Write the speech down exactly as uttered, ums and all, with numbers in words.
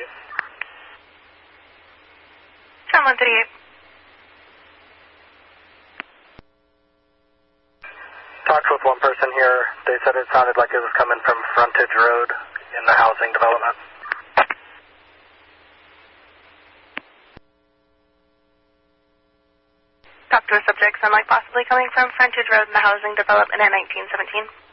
John one thirty-eight. Talked with one person here. They said it sounded like it was coming from Frontage Road in the housing development. Talked to a subject, sound like possibly coming from Frontage Road in the housing development at nineteen seventeen.